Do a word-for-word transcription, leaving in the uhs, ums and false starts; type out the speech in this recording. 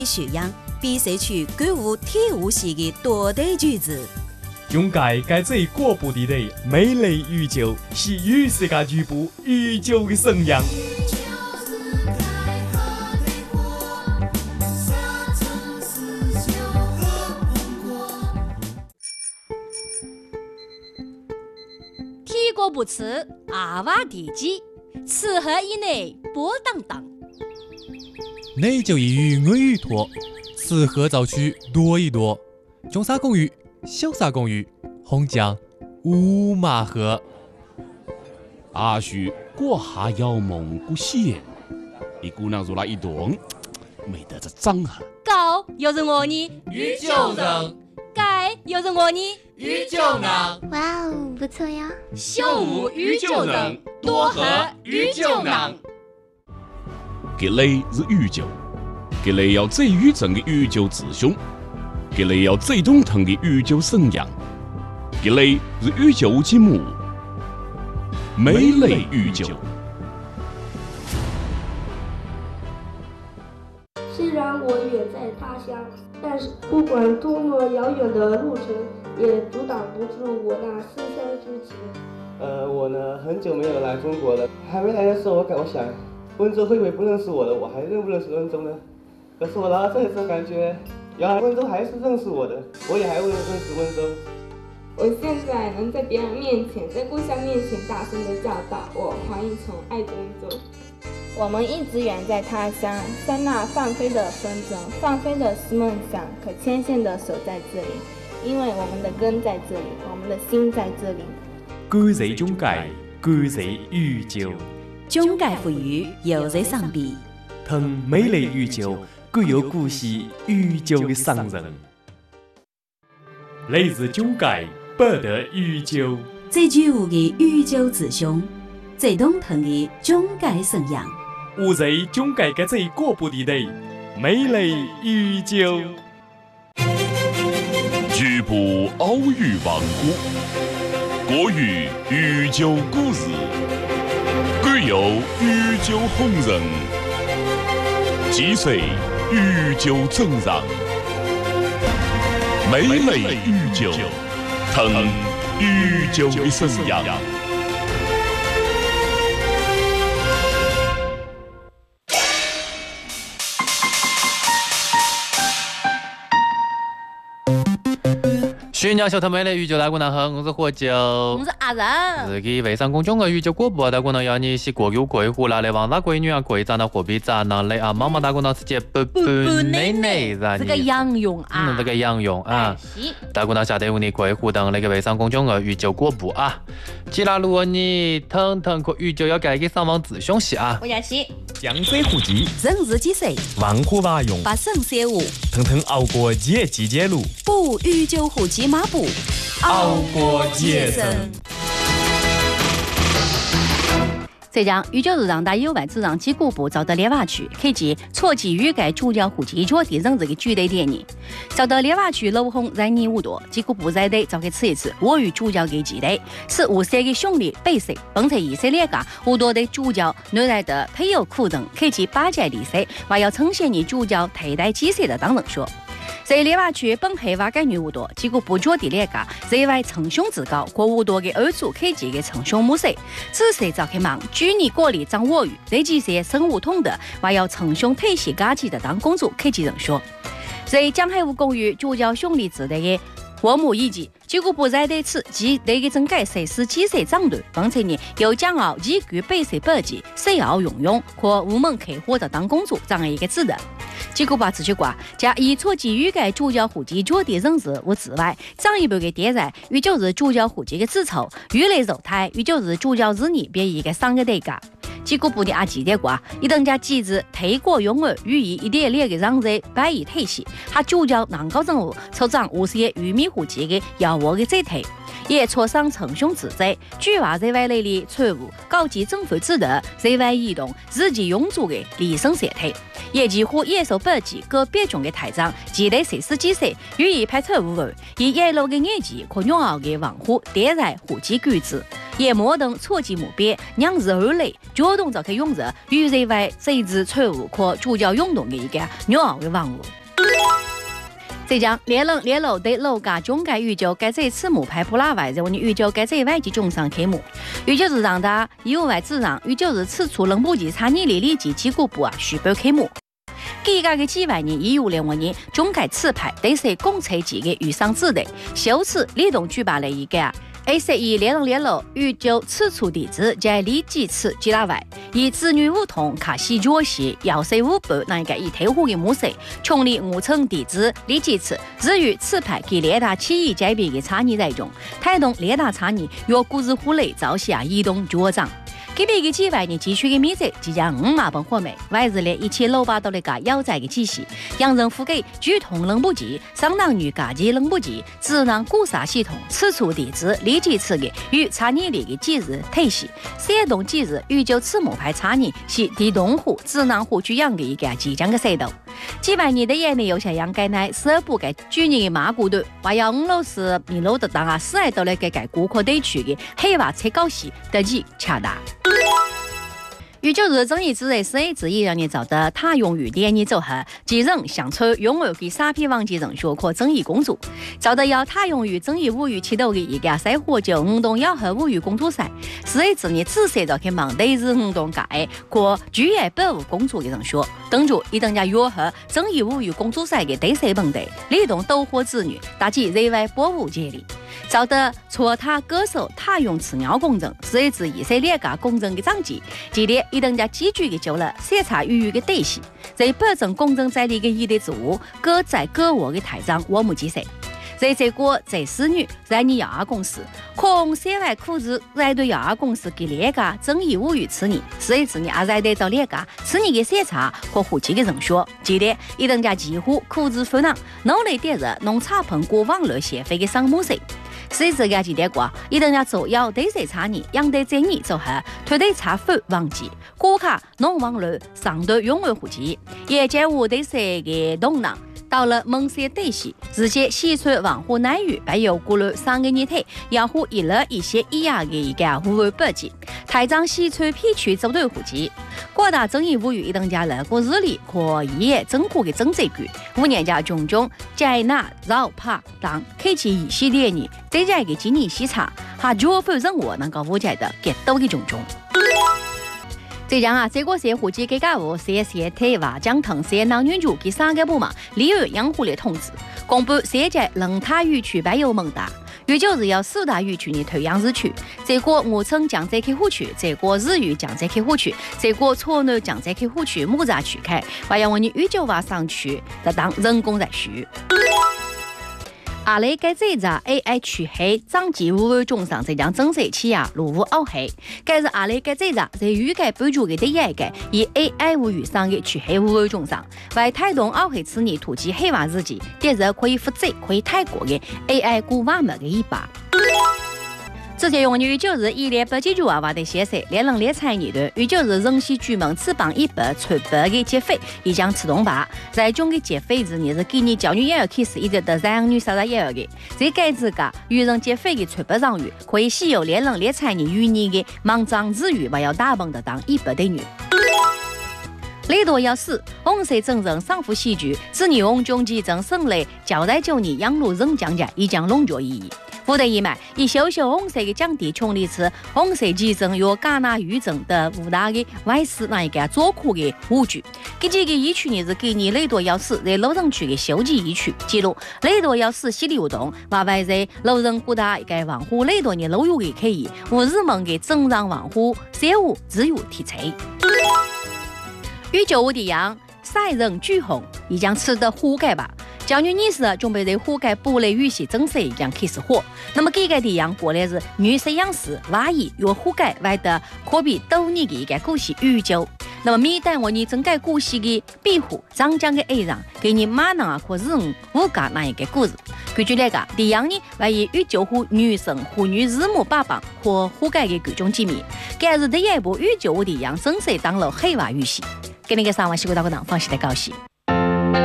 修养，比赛出歌舞体育系的多对句子。 中介改制国部地的美丽宇宙，是与世界局部宇宙的生养。 天国不吃，阿娃地鸡，吃喝以内波荡荡。 内就一语我语多，吃喝早去多一多。中沙公寓，小沙公寓，红酱五马河。 阿叔过下要蒙古县，一姑娘入来一顿，没得这张哈。 高又是我呢， 鱼酒人， 盖又是我呢， 鱼酒人。 哇哦，不错呀！ 秀舞鱼酒人，多喝鱼酒人。 这类是宇宙，这类要最宇宙的宇宙志向，这类要最懂腾的宇宙生养，这类是宇宙节目，美丽宇宙。 虽然我远在他乡，但是不管多么遥远的路程，也阻挡不住我那思乡之情。 呃，我呢，很久没有来中国了，还没来的时候，我感我想。温州会不会不认识我的？我还认不认识温州呢？可是我来到这里之后，感觉原来温州还是认识我的，我也还会认识温州。 我现在能在别人面前，在故乡面前大声地叫道：“我黄一从爱温州。”我们一直远在他乡，在那放飞的风筝，放飞的是梦想，可牵线的手在这里，因为我们的根在这里，我们的心在这里。 感谢中介，感谢宇宙。 中介赋予又在上边， 同美丽宇宙具有故事宇宙的商人。来自中介，不得宇宙。 最具有的宇宙志向，最懂腾的中介信仰。 我在中介嘅最国部地带，美丽宇宙。 局部奥语王国，国语宇宙故事。具有宇宙红人，几岁宇宙正常，美丽宇宙，腾宇宙的生养。 新疆小特美的宇宙大姑娘好，我是火酒， 我是阿仁。 自己微商公众的宇宙广播大姑娘要你是国有贵户啦的王大闺女啊，贵长的货币长那类啊，妈妈大姑娘是接不不奶奶让你这个样用啊， 嗯，这个样用啊，大姑娘下得有你贵户等那个微商公众的宇宙广播啊，既然如果你腾腾个宇宙要改给上网自凶戏啊， 我也是。 江水户籍， 人日几岁？ 万户瓦用， 八省三五， 腾腾熬过节季节路， 补宇宙户籍码布， 熬过节生。 浙江宇宙日让大有外自让机古部遭到列瓦区，可见错记语改主要户籍着地人这个具体点呢。遭到列瓦区楼红在年五多，机古部在地召开此一次我与主教的基地，是五三的兄弟北塞，本在以色列家五多的主教内来的配有苦人，可见八届历史，还要呈现你主教替代祭祀的当人说。在列瓦区本黑瓦改女五多，结果不着地列家，在外称兄之高，过五多的儿祖可见的称兄母色，此时召开忙，居你国力掌握于，这几些生物通的，还要称兄配系家级的当公主，可见人说，在江海湖公寓主教兄弟之类的。活母以及结果不在对此及那个整改谁是几岁长短，并且呢又将傲几句北水北极谁要用用或无门开火的当公主这样一个字的。结果把此句话加以错记语改主教户籍着地人士无之外，上一步的点在与就是主教户籍的字凑，越来肉态与就是主教日年别一个三个代价。结果不的阿记得过，一等家机制推过用儿予以一点点的让人摆以退席，他主教能够任务抽长五十个玉米户籍的要我的这推。也挫伤称兄之罪，据话在外来的错误，高级政府指的在外移动自己永住的离生社体，也几乎野兽本级个别种的台长，记得谁是几岁，予以派错误儿，以野路的眼睛可用后的防护点在户籍举止。 也摩登错记目标，让日后来主动召开勇士与人为这次错误可主角运动的一个鸟的网络。这将猎人猎路对楼价中介宇宙该这次幕派布拉外，在我们宇宙该这外籍中上开幕。宇宙是让他有外自让，宇宙是此处冷不及查尼里里及机构部啊续报开幕。几个的几万年一五年我年中介此派对谁公测级的遇上子的，首次联动举办了一个 A C E 猎人猎路宇宙此处地址在立即次吉拉外，以子女梧桐卡西卓西幺四五八那个以退户的模式，从立五层地址立即次日与此派给列大起义改变的差异在中，推动列大差异由股市户内朝下移动脚掌。给别个几万年继续的米色，即将五马本火梅，外日的一切老巴到的个腰债的体系，让人付给剧痛冷不及，相当于家己冷不及，智能固杀系统此处地址立即次的与差异里的几日体系，闪动几日宇宙此幕派差异是地动户智能户居养的一个即将的赛道。几万年的眼内有下样该乃十二部嘅主人的马古队，还有五楼是米楼的当啊，四爱到了嘅嘅顾客地区的黑娃车高系得以恰达。宇宙日争议之日，是之一让你找到他用于联谊组合，其人想出拥有给沙皮王级人学可争议公主，找到要他用于争议物语起头的一个赛火就运动要和物语公主赛，是之你仔细找看忙对日运动界可居然保护公主的人学，等住一等家约和争议物语公主赛的对赛问题，联动斗火子女，打击人为保护接力。找到错他歌手他用次鸟公正，是指以色列家公正的长期，今天一等家积聚的救了审查预预的对象，在保证公正在理的一的职务，各在各我的台上我们记谁。在这个在私女在你亚公司，空社外苦子在对亚公司给列个争议无语此你，是指你也在对到列个此你的审查和户籍的人说，今天一等家几乎苦子分囊，努力点着农产品过网络协会的商务税。是这个几点过，一等要做要对谁查你，养对正你做好，推对查否忘记，顾客农网络上的拥有户籍，也将我对谁的动荡。到了蒙些对西，直接洗出网户内语，还有过了三个年头，要户一了一些一样的一个户外标记，台长洗出批区走对户籍，各大争议物语一等家了过日里可以政府的政治局，五年家种种在那绕帕当开启一系列的这家的经济西查，还绝否认我能够误解的给都的种种。这样啊，这个社会机构改革社社体话将腾社男女主给三个部门利用养护的统治，公布世界人他语区还有蒙大，也就是要四大语区的退养日区，这个五称江浙客户区，这个日语江浙客户区，这个错南江浙客户区木栅区开，还有我们宇宙瓦上区的当人工在需。阿雷该这只 A I 区黑长期无为中上这将正式起亚路无奥黑，该是阿雷该这只在预计补助的第一个以 A I 无语上的区黑无为中上，为推动奥黑此年突击黑化日记，第二可以负责可以泰国的 A I 古瓦么的一把。直接用于就是一列百几句娃娃的写色，连人列彩年段，于就是人系剧门翅膀一百出百的劫匪，已将自动化。在中的劫匪之年是给你教育也要开始一直到三女杀杀也要的，这该自个与人劫匪的出百上语，可以使用连人列彩年与你的莽撞之语，还要大棒的当一百的女。雷多要死，红色真人上副喜剧，是你红中基正胜利，交代就你养路人降价，已将龙角意义。福德一买，以小小红色的降低穷力次，红色基证有戛纳预证的五大的外事那一个做苦的误区。这几个疫区呢是给你雷多要死在老人区的修集疫区，记录雷多要死犀利活动，娃娃在老人古大一个网户雷多的老有的可以，无日门的正常网户业务自由提车。与九五的样，赛人巨红，已将吃的覆盖吧。教女女士准备在覆盖布雷语系正式已将开始火。那么这个地样过来是女摄影师娃艺有覆盖外的可比斗你的一个故事宇宙。那么每当我你整个故事的庇护长江的爱上，给你马上啊可是五家那一个故事。根据那个地样呢，还以宇宙和女神和女日母爸爸和覆盖的各种机密。这是第一部宇宙的地样正式当了黑娃语系。给那个三万西国大国党放心的高兴。